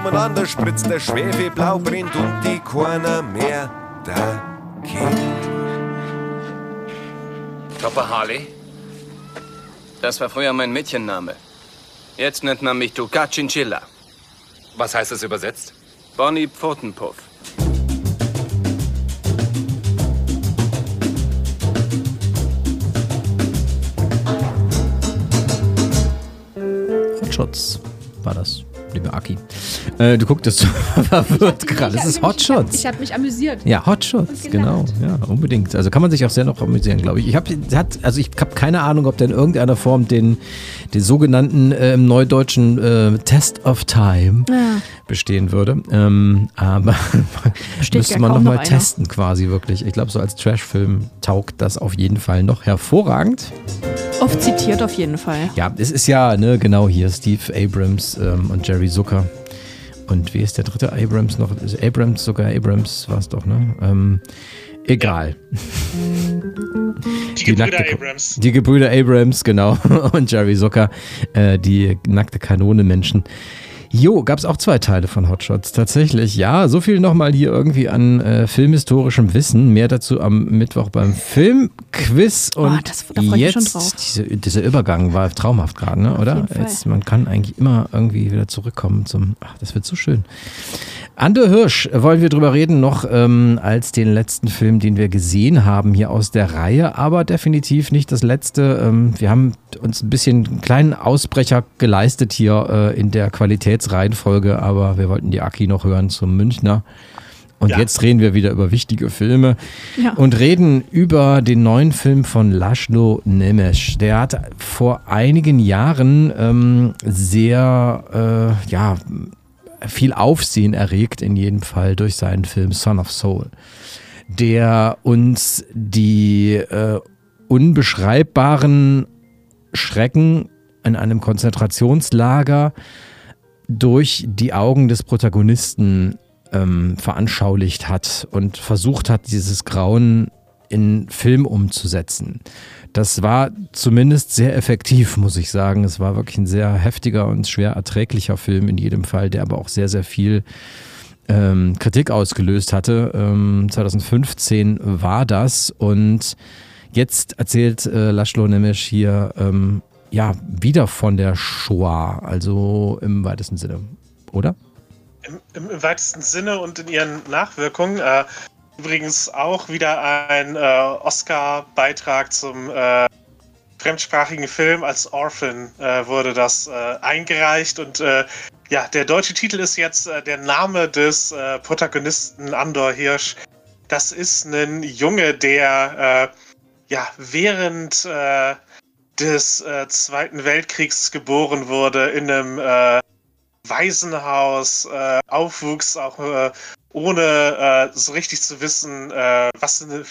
Und anders spritzt der Schwefel, blau brennt und die keiner mehr da kennt. Topper Harley? Das war früher mein Mädchenname. Jetzt nennt man mich Duca Chinchilla. Was heißt das übersetzt? Bonnie Pfotenpuff. Hotshots war das, liebe Aki. Du gucktest verwirrt gerade. Das ist Hotshots. Ich habe mich amüsiert. Ja, Hotshots, genau. Ja, unbedingt. Also kann man sich auch sehr noch amüsieren, glaube ich. Ich habe keine Ahnung, ob der in irgendeiner Form den sogenannten im Neudeutschen Test of Time bestehen würde. Aber müsste man nochmal testen quasi wirklich. Ich glaube, so als Trashfilm taugt das auf jeden Fall noch hervorragend. Oft zitiert auf jeden Fall. Ja, es ist ja, ne, genau hier, Steve Abrams und Jerry Zucker. Und wie ist der dritte Abrams noch? Ist Abrams war es doch, ne? Egal. Die Gebrüder Abrams. Die Gebrüder Abrams, genau. Und Jerry Zucker, die nackte Kanone-Menschen. Jo, gab es auch 2 Teile von Hotshots, tatsächlich. Ja, so viel nochmal hier irgendwie an filmhistorischem Wissen. Mehr dazu am Mittwoch beim Filmquiz. Und da freue ich mich schon drauf. Dieser Übergang war traumhaft gerade, ne? Oder? Jetzt, man kann eigentlich immer irgendwie wieder zurückkommen das wird so schön. Ande Hirsch wollen wir drüber reden, noch als den letzten Film, den wir gesehen haben hier aus der Reihe, aber definitiv nicht das letzte. Wir haben uns ein bisschen einen kleinen Ausbrecher geleistet hier in der Qualitätsreihenfolge, aber wir wollten die Aki noch hören zum Münchner. Und jetzt reden wir wieder über wichtige Filme und reden über den neuen Film von Laszlo Nemes. Der hat vor einigen Jahren sehr viel Aufsehen erregt, in jedem Fall durch seinen Film Son of Soul, der uns die unbeschreibbaren Schrecken in einem Konzentrationslager durch die Augen des Protagonisten veranschaulicht hat und versucht hat, dieses Grauen in Film umzusetzen. Das war zumindest sehr effektiv, muss ich sagen. Es war wirklich ein sehr heftiger und schwer erträglicher Film in jedem Fall, der aber auch sehr, sehr viel Kritik ausgelöst hatte. 2015 war das und jetzt erzählt Laszlo Nemes hier wieder von der Shoah, also im weitesten Sinne, oder? Im weitesten Sinne und in ihren Nachwirkungen. Übrigens auch wieder ein Oscar-Beitrag zum fremdsprachigen Film. Als Orphan wurde das eingereicht. Und der deutsche Titel ist jetzt der Name des Protagonisten Andor Hirsch. Das ist ein Junge, der während des Zweiten Weltkriegs geboren wurde, in einem Waisenhaus aufwuchs, auch ohne so richtig zu wissen, was